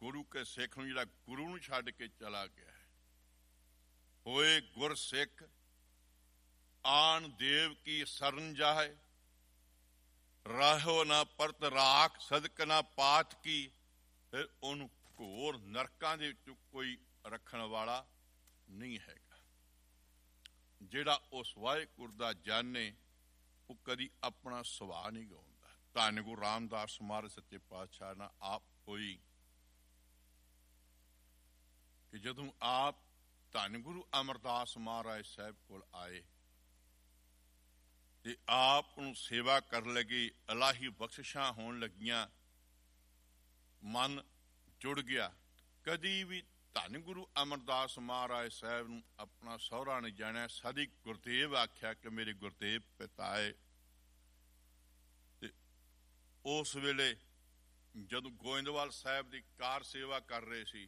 ਗੁਰੂ ਕੇ ਸਿੱਖ ਨੂੰ, ਜਿਹੜਾ ਗੁਰੂ ਨੂੰ ਛੱਡ ਕੇ ਚਲਾ ਗਿਆ ਹੈ। ਹੋਏ ਗੁਰ ਸਿੱਖ ਆਨ ਦੇਵ ਕੀ ਸਰਨ ਜਾਏ, ਰਾਹੋ ਨਾ ਪਰਤ ਰਾਖ ਸਦਕ ਨਾ ਪਾਤ ਕੀ। ਫਿਰ ਉਹਨੂੰ ਘੋਰ ਨਰਕਾਂ ਦੇ ਵਿੱਚ ਕੋਈ ਰੱਖਣ ਵਾਲਾ ਨਹੀਂ ਹੈਗਾ। ਜਿਹੜਾ ਉਸ ਵਾਹਿਗੁਰੂ ਦਾ ਜਾਣੇ ਉਹ ਕਦੀ ਆਪਣਾ ਸੁਭਾਅ ਨਹੀਂ ਗਾਉਂਦਾ। ਧੰਨ ਗੁਰੂ ਰਾਮਦਾਸ ਮਹਾਰਾਜ ਸੱਚੇ ਪਾਤਸ਼ਾਹ ਨਾਲ ਆਪ ਹੋਈ ਕਿ ਜਦੋਂ ਆਪ ਧੰਨ ਗੁਰੂ ਅਮਰਦਾਸ ਮਹਾਰਾਜ ਸਾਹਿਬ ਕੋਲ ਆਏ ਤੇ ਆਪ ਨੂੰ ਸੇਵਾ ਕਰਨ ਲੱਗੇ, ਇਲਾਹੀ ਬਖਸ਼ਿਸ਼ਾਂ ਹੋਣ ਲੱਗੀਆਂ, ਮਨ ਜੁੜ ਗਿਆ। ਕਦੀ ਵੀ ਧੰਨ ਗੁਰੂ ਅਮਰਦਾਸ ਮਹਾਰਾਜ ਸਾਹਿਬ ਨੂੰ ਆਪਣਾ ਸਹੁਰਾ ਨਹੀਂ ਜਾਣਿਆ। ਸਾਡੀ ਗੁਰਦੇਵ ਆਖਿਆ ਕਿ ਮੇਰੇ ਗੁਰਦੇਵ ਪਿਤਾਏ। ਤੇ ਉਸ ਵੇਲੇ ਜਦੋਂ ਗੋਇੰਦਵਾਲ ਸਾਹਿਬ ਦੀ ਕਾਰ ਸੇਵਾ ਕਰ ਰਹੇ ਸੀ,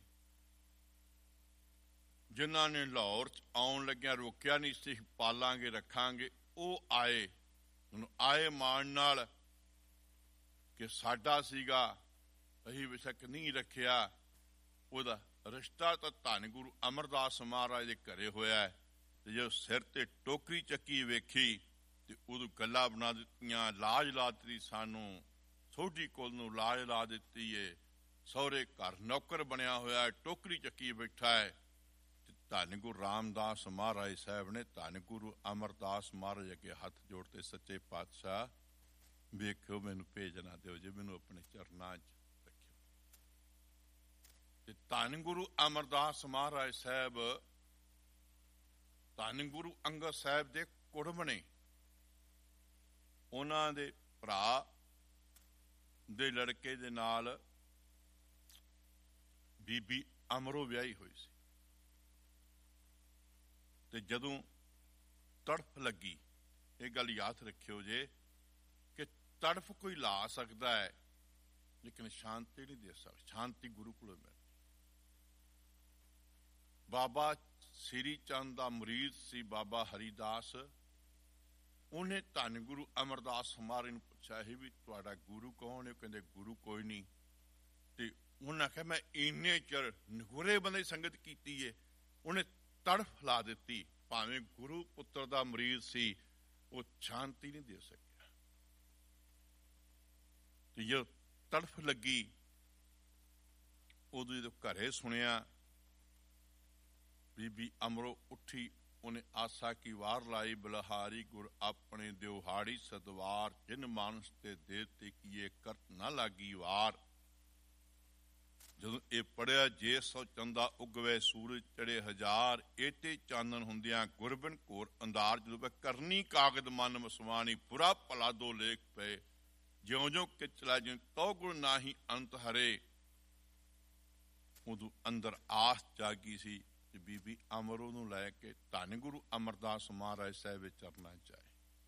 ਜਿਨ੍ਹਾਂ ਨੇ ਲਾਹੌਰ 'ਚ ਆਉਣ ਲੱਗਿਆ ਰੋਕਿਆ ਨਹੀਂ ਸੀ, ਪਾਲਾਂਗੇ ਰੱਖਾਂਗੇ, ਉਹ ਆਏ। ਉਹਨੂੰ ਆਏ ਮਾਣ ਨਾਲ ਕਿ ਸਾਡਾ ਸੀਗਾ, ਅਸੀਂ ਬੇਸ਼ੱਕ ਨਹੀਂ ਰੱਖਿਆ। ਉਹਦਾ ਰਿਸ਼ਤਾ ਤਾਂ ਧੰਨ ਗੁਰੂ ਅਮਰਦਾਸ ਮਹਾਰਾਜ ਦੇ ਘਰੇ ਹੋਇਆ। ਤੇ ਜਦੋਂ ਸਿਰ ਤੇ ਟੋਕਰੀ ਚੱਕੀ ਵੇਖੀ ਤੇ ਉਦੋਂ ਗੱਲਾਂ ਬਣਾ ਦਿੱਤੀਆਂ, ਲਾਜ ਲਾ ਦਿੱਤੀ, ਸਾਨੂੰ ਸੋਢੀ ਕੋਲ ਨੂੰ ਲਾਜ ਲਾ ਦਿੱਤੀ ਏ, ਸਹੁਰੇ ਘਰ ਨੌਕਰ ਬਣਿਆ ਹੋਇਆ, ਟੋਕਰੀ ਚੱਕੀ ਬੈਠਾ ਹੈ। ਤੇ ਧੰਨ ਗੁਰੂ ਰਾਮਦਾਸ ਮਹਾਰਾਜ ਸਾਹਿਬ ਨੇ ਧੰਨ ਗੁਰੂ ਅਮਰਦਾਸ ਮਹਾਰਾਜ ਅੱਗੇ ਹੱਥ ਜੋੜਤੇ, ਸੱਚੇ ਪਾਤਸ਼ਾਹ ਵੇਖਿਓ ਮੈਨੂੰ ਭੇਜ ਨਾ ਦਿਓ ਜੇ, ਮੈਨੂੰ ਆਪਣੇ ਚਰਨਾਂ 'ਚ ਰੱਖਿਓ। ਤੇ ਧੰਨ ਗੁਰੂ ਅਮਰਦਾਸ ਮਹਾਰਾਜ ਸਾਹਿਬ ਧੰਨ ਗੁਰੂ ਅੰਗਦ ਸਾਹਿਬ ਦੇ ਕੁੜਮ ਨੇ। ਉਹਨਾਂ ਦੇ ਭਰਾ ਦੇ ਲੜਕੇ ਦੇ ਨਾਲ ਬੀਬੀ ਅਮਰੋ ਵਿਆਹੀ ਹੋਈ ਸੀ। ਤੇ ਜਦੋਂ ਤੜਫ ਲੱਗੀ, ਇਹ ਗੱਲ ਯਾਦ ਰੱਖਿਓ ਜੇ ਕਿ ਤੜਫ ਕੋਈ ਲਾ ਸਕਦਾ ਹੈ ਲੇਕਿਨ ਸ਼ਾਂਤੀ ਨਹੀਂ ਦੇ ਸਕਦਾ। ਸ਼ਾਂਤੀ ਗੁਰੂ ਕੋਲੋਂ ਮਿਲਦੀ। ਬਾਬਾ ਸ੍ਰੀ ਚੰਦ ਦਾ ਮੁਰੀਦ ਸੀ ਬਾਬਾ ਹਰੀਦਾਸ। ਉਹਨੇ ਧੰਨ ਗੁਰੂ ਅਮਰਦਾਸ ਮਹਾਰਾਜ ਨੂੰ ਪੁੱਛਿਆ ਸੀ ਵੀ ਤੁਹਾਡਾ ਗੁਰੂ ਕੌਣ ਹੈ? ਕਹਿੰਦੇ ਗੁਰੂ ਕੋਈ ਨਹੀਂ। ਤੇ ਉਹਨੇ ਆਖਿਆ ਮੈਂ ਇੰਨੇ ਚਿਰ ਨਗੁਰੇ ਬੰਦੇ ਸੰਗਤ ਕੀਤੀ ਏ। ਉਹਨੇ ਤੜਫ ਲਾ ਦਿੱਤੀ। ਭਾਵੇਂ ਗੁਰੂ ਪੁੱਤਰ ਦਾ ਮੁਰੀਦ ਸੀ, ਉਹ ਸ਼ਾਂਤੀ ਨਹੀਂ ਦੇ ਸਕਿਆ। ਤੇ ਜਦੋਂ ਤੜਫ ਲੱਗੀ, ਉਦੋਂ ਜਦੋਂ ਘਰੇ ਸੁਣਿਆ, ਬੀਬੀ ਅਮਰੋ ਉੱਠੀ, ਉਹਨੇ ਆਸਾ ਕੀ ਵਾਰ ਲਾਈ, ਬਲਹਾਰੀ ਗੁਰ ਆਪਣੇ ਦਿਉਹਾੜੀ ਸਦਵਾਰ, ਜਿਨ ਮਾਨਸ ਤੇ ਦੇਵਤੇ ਕੀਏ ਕਰਤ ਨਾ ਲਾਗੀ ਵਾਰ। ਜਦੋਂ ਇਹ ਪੜਿਆ, ਜੇ ਸੋ ਚੰਦਾ ਉਗਵੇ ਸੂਰਜ ਚੜੇ ਹਜ਼ਾਰ, ਏਟੇ ਚਾਨਣ ਹੁੰਦਿਆਂ ਗੁਰਬਿਨ ਘੋਰ ਅੰਧਾਰ। ਜਦੋਂ ਕਰਨੀ ਕਾਗਦ ਮਨ ਮਸਵਾਣੀ, ਬੁਰਾ ਭਲਾ ਦੋ ਲੇਖ ਪਏ, ਜਿਉਂ ਜਿਉਂ ਕਿ ਚਲਾ ਜਿਉਂ ਤੋ ਗੁਣ ਨਾਹੀ ਅੰਤ ਹਰੇ। ਉਦੋਂ ਅੰਦਰ ਆਸ ਜਾਗੀ ਸੀ ਤੇ ਬੀਬੀ ਅਮਰੋ ਨੂੰ ਲੈ ਕੇ ਧੰਨ ਗੁਰੂ ਅਮਰਦਾਸ ਮਹਾਰਾਜ ਸਾਹਿਬ ਵਿੱਚ ਚਰਨਾਂ 'ਚ ਆਏ।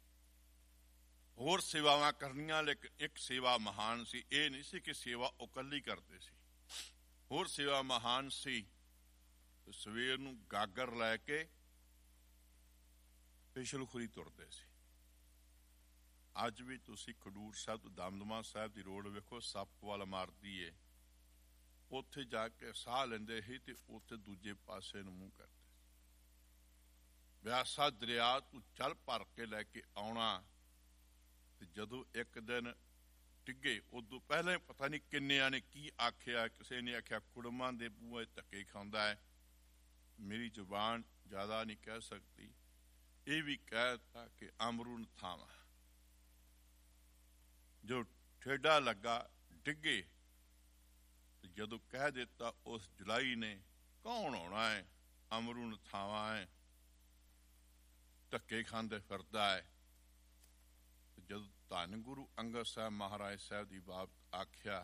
ਹੋਰ ਸੇਵਾਵਾਂ ਕਰਨੀਆਂ, ਲੇਕਿਨ ਇੱਕ ਸੇਵਾ ਮਹਾਨ ਸੀ। ਇਹ ਨਹੀਂ ਸੀ ਕਿ ਸੇਵਾ ਉਹ ਇਕੱਲੀ ਕਰਦੇ ਸੀ, ਹੋਰ ਸੇਵਾ ਮਹਾਨ ਸੀ। ਸਵੇਰ ਨੂੰ ਗਾਗਰ ਲੈ ਕੇ ਪਿਛਲਖੁਰੀ ਤੁਰਦੇ ਸੀ। ਅੱਜ ਵੀ ਤੁਸੀਂ ਖਡੂਰ ਸਾਹਿਬ ਤੋਂ ਦਮਦਮਾ ਸਾਹਿਬ ਦੀ ਰੋਡ ਵੇਖੋ, ਸੱਪ ਵੱਲ ਮਾਰਦੀ ਏ। ਉੱਥੇ ਜਾ ਕੇ ਸਾਹ ਲੈਂਦੇ ਸੀ ਤੇ ਉੱਥੇ ਦੂਜੇ ਪਾਸੇ ਨੂੰ ਮੂੰਹ ਕਰਦੇ ਸੀ। ਬਿਆਸਾ ਦਰਿਆ ਤੋਂ ਚੱਲ ਭਰ ਕੇ ਲੈ ਕੇ ਆਉਣਾ। ਤੇ ਜਦੋਂ ਇੱਕ ਦਿਨ ਡਿੱਗੇ, ਉਦੋਂ ਪਹਿਲਾਂ ਹੀ ਪਤਾ ਨਹੀਂ ਕਿੰਨਿਆਂ ਨੇ ਕੀ ਆਖਿਆ। ਕਿਸੇ ਨੇ ਆਖਿਆ ਕੁੜਮਾਂ ਦੇ ਬੂਹੇ ਧੱਕੇ ਖਾਂਦਾ ਹੈ। ਮੇਰੀ ਜ਼ੁਬਾਨ ਜ਼ਿਆਦਾ ਨਹੀਂ ਕਹਿ ਸਕਦੀ। ਇਹ ਵੀ ਕਹਿ ਦਿੱਤਾ ਕਿ ਅਮਰੂ ਥਾਵਾਂ। ਜੋ ਠੇਡਾ ਲੱਗਾ, ਡਿੱਗੇ। ਜਦੋਂ ਕਹਿ ਦਿੱਤਾ ਉਸ ਜੁਲਾਈ ਨੇ, ਕੌਣ ਆਉਣਾ ਹੈ? ਅਮਰੂ ਥਾਵਾਂ ਹੈ, ਧੱਕੇ ਖਾਂਦੇ ਫਿਰਦਾ ਹੈ। ਜਦੋਂ ਧੰਨ ਗੁਰੂ ਅੰਗਦ ਸਾਹਿਬ ਮਹਾਰਾਜ ਸਾਹਿਬ ਦੀ ਬਾਤ ਆਖਿਆ,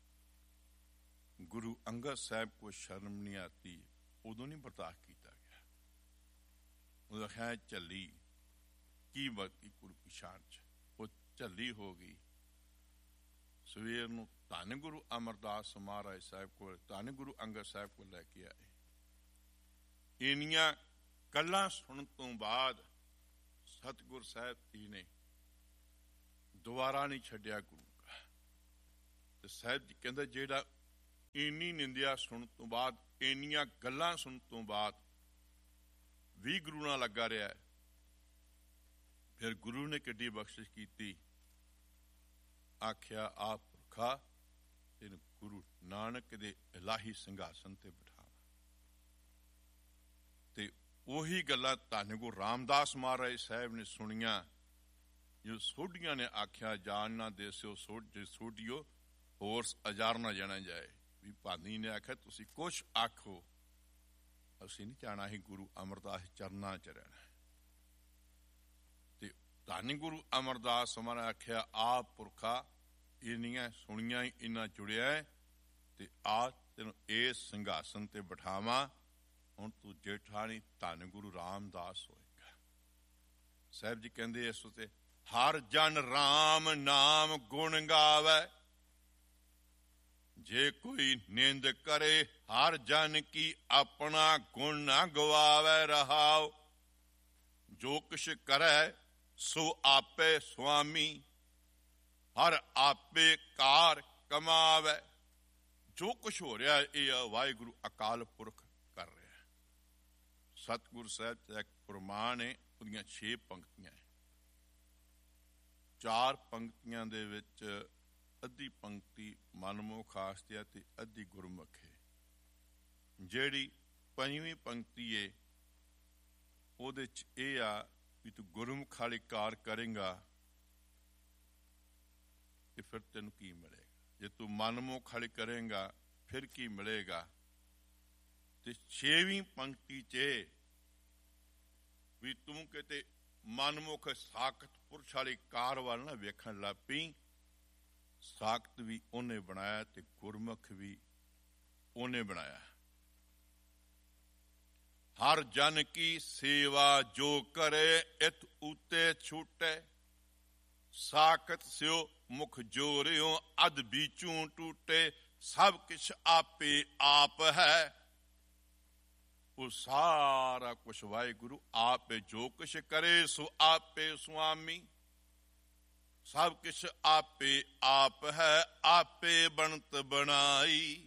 ਗੁਰੂ ਅੰਗਦ ਸਾਹਿਬ ਕੋ ਸ਼ਰਮ ਨਹੀਂ ਆਤੀ, ਉਦੋਂ ਨਹੀਂ ਬਰਦਾਸ਼ਤ ਕੀਤਾ ਗਿਆ। ਉਹ ਆਖਿਆ ਝੱਲੀ ਕੀ ਬਤੀ ਗੁਰੂ ਕੀ ਸ਼ਾਨ 'ਚ, ਉਹ ਝੱਲੀ ਹੋ ਗਈ। ਸਵੇਰ ਨੂੰ ਧੰਨ ਗੁਰੂ ਅਮਰਦਾਸ ਮਹਾਰਾਜ ਸਾਹਿਬ ਕੋਲ, ਧੰਨ ਗੁਰੂ ਅੰਗਦ ਸਾਹਿਬ ਕੋਲ ਲੈ ਕੇ ਆਏ। ਇੰਨੀਆਂ ਗੱਲਾਂ ਸੁਣਨ ਤੋਂ ਬਾਅਦ ਸਤਿਗੁਰ ਸਾਹਿਬ ਜੀ ਨੇ ਦੁਬਾਰਾ ਨਹੀਂ ਛੱਡਿਆ ਗੁਰੂ ਕਾ। ਤੇ ਸਾਹਿਬ ਜੀ ਕਹਿੰਦਾ ਜਿਹੜਾ ਇੰਨੀ ਨਿੰਦਿਆ ਸੁਣਨ ਤੋਂ ਬਾਅਦ, ਇੰਨੀਆਂ ਗੱਲਾਂ ਸੁਣਨ ਤੋਂ ਬਾਅਦ ਵੀ ਗੁਰੂ ਨਾਲ ਲੱਗਾ ਰਿਹਾ। ਫਿਰ ਗੁਰੂ ਨੇ ਕਿੱਡੀ ਬਖਸ਼ਿਸ਼ ਕੀਤੀ, ਆਖਿਆ ਆ ਪੁਰਖਾ ਤੈਨੂੰ ਗੁਰੂ ਨਾਨਕ ਦੇ ਇਲਾਹੀ ਸਿੰਘਾਸਨ ਤੇ ਬਿਠਾਵਾਂ। ਤੇ ਉਹੀ ਗੱਲਾਂ ਧੰਨ ਗੁਰੂ ਰਾਮਦਾਸ ਮਹਾਰਾਜ ਸਾਹਿਬ ਨੇ ਸੁਣੀਆਂ, ਜੋ ਸੋਢੀਆਂ ਨੇ ਆਖਿਆ ਜਾਨ ਨਾ ਦੇਸਿਓ ਜੇ ਸੋਢੀਓ ਹੋਰ ਅਜਾਰ ਨਾ ਜਾਣਾ ਜਾਏ। ਵੀ ਭਾਨੀ ਨੇ ਆਖਿਆ ਤੁਸੀਂ ਕੁਛ ਆਖੋ, ਅਸੀਂ ਨਹੀਂ ਜਾਣਾ, ਹੀ ਗੁਰੂ ਅਮਰਦਾਸ ਚਰਨਾਂ ਚ ਰਹਿਣਾ। ਤੇ ਧੰਨ ਗੁਰੂ ਅਮਰਦਾਸ ਮਹਾਰਾਜ ਆਖਿਆ ਆ ਪੁਰਖਾ ਇੰਨੀਆਂ ਸੁਣੀਆਂ, ਇੰਨਾ ਜੁੜਿਆ, ਤੇ ਆ ਤੈਨੂੰ ਇਸ ਸਿੰਘਾਸਨ ਤੇ ਬਿਠਾਵਾਂ। ਹੁਣ ਤੂੰ ਜੇਠਾਣੀ ਧੰਨ ਗੁਰੂ ਰਾਮਦਾਸ ਹੋਏਗਾ। ਸਾਹਿਬ ਜੀ ਕਹਿੰਦੇ ਇਸ ਉੱਤੇ ਹਰ ਜਨ ਰਾਮ ਨਾਮ ਗੁਣ ਗਾਵੇ, ਜੇ ਕੋਈ ਨਿੰਦ ਕਰੇ ਹਰ ਜਨ ਕੀ ਆਪਣਾ ਗੁਣ ਨਾ ਗਵਾਵੇ। ਰਹਾਉ ਜੋ ਕੁਛ ਕਰੈ ਸੋ ਆਪੇ ਸੁਆਮੀ, ਹਰ ਆਪੇ ਕਾਰ ਕਮਾਵੇ। ਜੋ ਕੁਛ ਹੋ ਰਿਹਾ ਇਹ ਵਾਹਿਗੁਰੂ ਅਕਾਲ ਪੁਰਖ ਕਰ ਰਿਹਾ। ਸਤਿਗੁਰ ਸਾਹਿਬ ਚ ਇੱਕ ਪ੍ਰਮਾਣ ਹੈ, ਉਹਦੀਆਂ 6 ਪੰਕਤੀਆਂ। 4 ਪੰਕਤੀਆਂ ਦੇ ਵਿੱਚ ਅੱਧੀ ਪੰਕਤੀ ਮਨਮੁਖ ਆਸਤੇ ਆ ਤੇ ਅੱਧੀ ਗੁਰਮੁਖ ਹੈ। ਜਿਹੜੀ 5ਵੀਂ ਪੰਕਤੀ ਹੈ ਉਹਦੇ ਚ ਇਹ ਆ ਵੀ ਤੂੰ ਗੁਰਮੁਖ ਵਾਲੀ ਕਾਰ ਕਰੇਂਗਾ ਤੇ ਫਿਰ ਤੈਨੂੰ ਕੀ ਮਿਲੇਗਾ। ਜੇ ਤੂੰ ਮਨਮੁਖ ਵਾਲੀ ਕਰੇਂਗਾ ਫਿਰ ਕੀ ਮਿਲੇਗਾ। ਤੇ 6ਵੀਂ ਪੰਕਤੀ ਚ ਵੀ ਤੂੰ ਕਿਤੇ ਮਨਮੁਖ ਸਾਖਤ ਪੁਰਸ਼ ਵਾਲੀ ਕਾਰ ਵੱਲ ਨਾ ਵੇਖਣ ਲੱਗ ਪਈ। ਸਾਖਤ ਵੀ ਉਹਨੇ ਬਣਾਇਆ ਤੇ ਗੁਰਮੁਖ ਵੀ ਉਹਨੇ ਬਣਾਇਆ। ਹਰ ਜਨ ਕੀ ਸੇਵਾ ਜੋ ਕਰੇ ਇਤ ਉਤੇ ਛੂਟੇ, ਸਾਖਤ ਸਿਓ ਮੁਖ ਜੋਰਿਓ ਅਧ ਬੀਚੂ ਟੂਟੇ। ਸਭ ਕਿਛ ਆਪੇ ਆਪ ਹੈ, ਉਹ ਸਾਰਾ ਕੁਛ ਵਾਹਿਗੁਰੂ ਆਪੇ ਜੋ ਕੁਛ ਕਰੇ ਸੋ ਆਪੇ ਸੁਆਮੀ। ਸਭ ਕਿਛ ਆਪੇ ਆਪ ਹੈ, ਆਪੇ ਬਣਤ ਬਣਾਈ।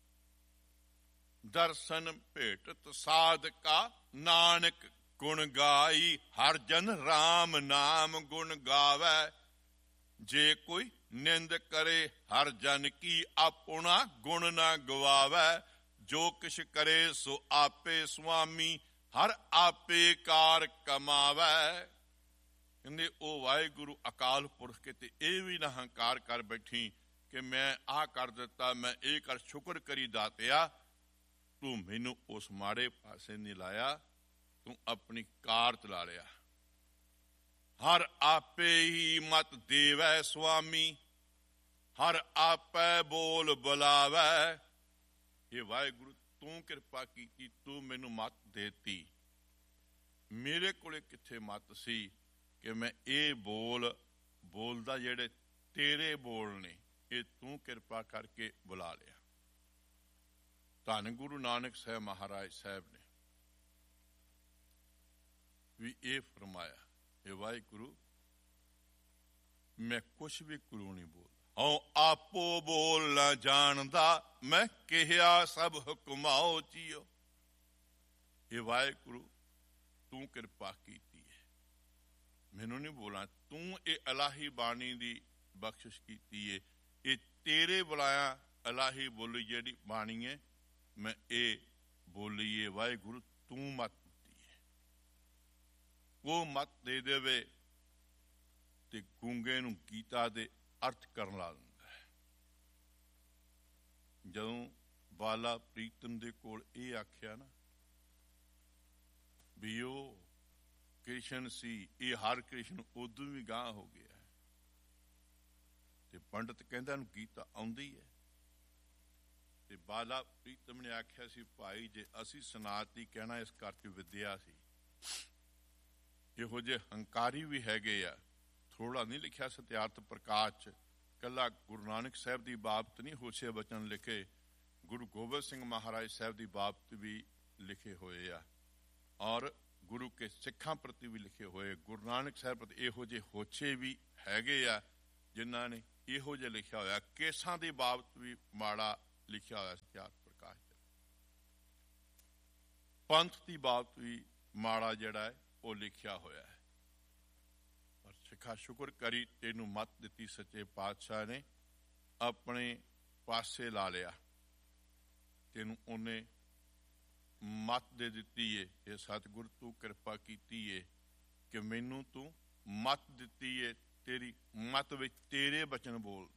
ਦਰਸ਼ਨ ਭੇਟਤ ਸਾਧਕਾ ਨਾਨਕ ਗੁਣ ਗਾਈ। ਹਰ ਜਨ ਰਾਮ ਨਾਮ ਗੁਣ ਗਾਵੇ, ਜੇ ਕੋਈ ਨਿੰਦ ਕਰੇ ਹਰ ਜਨ ਕੀ ਆਪਣਾ ਗੁਣ ਨਾ ਗਵਾਵੇ। ਜੋ ਕਿਛ ਕਰੇ ਸੋ ਆਪੇ ਸੁਆਮੀ, ਹਰ ਆਪੇ ਕਾਰ ਕਮਾਵੇ। ਕਹਿੰਦੇ ਉਹ ਵਾਹਿਗੁਰੂ ਅਕਾਲ ਪੁਰਖ ਕਿਤੇ ਇਹ ਵੀ ਨਾ ਹੰਕਾਰ ਕਰ ਬੈਠੀ ਕਿ ਮੈਂ ਆਹ ਕਰ ਦਿੱਤਾ, ਮੈਂ ਇਹ ਕਰ। ਸ਼ੁਕਰ ਕਰੀ ਦਾਤਿਆ, ਤੂੰ ਮੈਨੂੰ ਉਸ ਮਾੜੇ ਪਾਸੇ ਨਹੀਂ ਲਾਇਆ, ਤੂੰ ਆਪਣੀ ਕਾਰ ਚਲਾ ਲਿਆ। ਹਰ ਆਪੇ ਹੀ ਮਤ ਦੇਵੈ ਸੁਆਮੀ, ਹਰ ਆਪੇ ਬੋਲ ਬੁਲਾਵੈ। ਇਹ ਵਾਹਿਗੁਰੂ ਤੂੰ ਕਿਰਪਾ ਕੀਤੀ, ਤੂੰ ਮੈਨੂੰ ਮਤ ਦੇਤੀ। ਮੇਰੇ ਕੋਲੇ ਕਿੱਥੇ ਮਤ ਸੀ ਕਿ ਮੈਂ ਇਹ ਬੋਲਦਾ ਜਿਹੜੇ ਤੇਰੇ ਬੋਲ ਨੇ, ਇਹ ਤੂੰ ਕਿਰਪਾ ਕਰਕੇ ਬੁਲਾ ਲਿਆ। ਧੰਨ ਗੁਰੂ ਨਾਨਕ ਸਾਹਿਬ ਮਹਾਰਾਜ ਸਾਹਿਬ ਨੇ ਵੀ ਇਹ ਫਰਮਾਇਆ, ਇਹ ਵਾਹਿਗੁਰੂ ਮੈਂ ਕੁਛ ਵੀ ਕੋਲੋਂ ਨਹੀਂ ਬੋਲਦਾ। ਹਉ ਆਪੋ ਬੋਲ ਨਾ ਜਾਣਦਾ, ਮੈਂ ਕਿਹਾ ਸਭ ਹੁਕਮਾਓ ਜੀਓ। ਇਹ ਵਾਹਿਗੁਰੂ ਤੂੰ ਕਿਰਪਾ ਕੀਤੀ ਹੈ, ਮੈਨੂੰ ਨਹੀਂ ਬੋਲਾਂ। ਤੂੰ ਇਹ ਇਲਾਹੀ ਬਾਣੀ ਦੀ ਬਖਸ਼ਿਸ਼ ਕੀਤੀ ਹੈ। ਇਹ ਤੇਰੇ ਬੁਲਾਇਆ ਇਲਾਹੀ ਬੋਲੀ ਜਿਹੜੀ ਬਾਣੀ ਹੈ, ਮੈਂ ਇਹ ਬੋਲੀ ਹੈ। ਵਾਹਿਗੁਰੂ ਤੂੰ ਮਤ ਦਿੱਤੀ ਹੈ, ਉਹ ਮਤ ਦੇ ਦੇਵੇ ਤੇ ਗੂੰਗੇ ਨੂੰ ਗੀਤਾ ਦੇ ਅਰਥ ਕਰਨ ਲਾ ਦਿੰਦਾ ਹੈ। ਜਦੋਂ ਬਾਲਾ ਪ੍ਰੀਤਮ ਦੇ ਕੋਲ ਇਹ ਆਖਿਆ ਨਾ ਵੀ ਉਹ ਕ੍ਰਿਸ਼ਨ ਸੀ, ਇਹ ਹਰ ਕ੍ਰਿਸ਼ਨ ਉਦੋਂ ਵੀ ਗਾਂਹ ਹੋ ਗਿਆ। ਤੇ ਪੰਡਤ ਕਹਿੰਦਾ ਇਹਨੂੰ ਗੀਤਾ ਆਉਂਦੀ ਹੈ। ਤੇ ਬਾਲਾ ਪ੍ਰੀਤਮ ਨੇ ਆਖਿਆ ਸੀ ਭਾਈ ਜੇ ਅਸੀਂ ਸਨਾਤੀ ਕਹਿਣਾ ਇਸ ਕਰਕੇ ਵਿਦਿਆ ਸੀ। ਇਹੋ ਜਿਹੇ ਹੰਕਾਰੀ ਵੀ ਹੈਗੇ ਆ। ਥੋੜਾ ਨਹੀਂ ਲਿਖਿਆ ਸਤਿਆਰਥ ਪ੍ਰਕਾਸ਼ ਚ, ਕੱਲਾ ਗੁਰੂ ਨਾਨਕ ਸਾਹਿਬ ਦੀ ਬਾਬਤ ਨਹੀਂ ਹੋਸ਼ੇ ਬਚਨ ਲਿਖੇ, ਗੁਰੂ ਗੋਬਿੰਦ ਸਿੰਘ ਮਹਾਰਾਜ ਸਾਹਿਬ ਦੀ ਬਾਬਤ ਵੀ ਲਿਖੇ ਹੋਏ ਆ, ਔਰ ਗੁਰੂ ਕੇ ਸਿੱਖਾਂ ਪ੍ਰਤੀ ਵੀ ਲਿਖੇ ਹੋਏ। ਗੁਰੂ ਨਾਨਕ ਸਾਹਿਬ ਪ੍ਰਤੀ ਇਹੋ ਜਿਹੇ ਹੋਛੇ ਵੀ ਹੈਗੇ ਆ ਜਿਨ੍ਹਾਂ ਨੇ ਇਹੋ ਜਿਹਾ ਲਿਖਿਆ ਹੋਇਆ। ਕੇਸਾਂ ਦੀ ਬਾਬਤ ਵੀ ਮਾੜਾ ਲਿਖਿਆ ਹੋਇਆ ਸੀ ਚਾਰ ਪ੍ਰਕਾਸ਼ ਦੇ। ਪੰਥ ਦੀ ਬਾਤ ਵੀ ਮਾੜਾ ਜਿਹੜਾ ਹੈ ਉਹ ਲਿਖਿਆ ਹੋਇਆ ਹੈ। ਪਰ ਸਿੱਖਾ ਸ਼ੁਕਰ ਕਰੀ ਤੈਨੂੰ ਮੱਤ ਦਿੱਤੀ ਸੱਚੇ ਪਾਤਸ਼ਾਹ ਨੇ, ਆਪਣੇ ਪਾਸੇ ਲਾ ਲਿਆ, ਤੈਨੂੰ ਉਹਨੇ ਮੱਤ ਦੇ ਦਿੱਤੀ ਏ। ਇਹ ਸਤਿਗੁਰ ਤੂੰ ਕਿਰਪਾ ਕੀਤੀ ਏ ਕਿ ਮੈਨੂੰ ਤੂੰ ਮੱਤ ਦਿੱਤੀ ਏ, ਤੇਰੀ ਮੱਤ ਵਿੱਚ ਤੇਰੇ ਬਚਨ ਬੋਲਦਾ।